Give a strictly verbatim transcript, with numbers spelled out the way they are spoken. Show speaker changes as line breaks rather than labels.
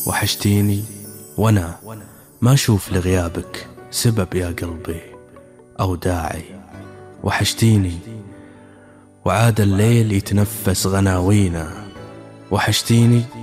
وحشتيني وانا ما اشوف لغيابك سبب يا قلبي او داعي. وحشتيني وعاد الليل يتنفس غناوينا. وحشتيني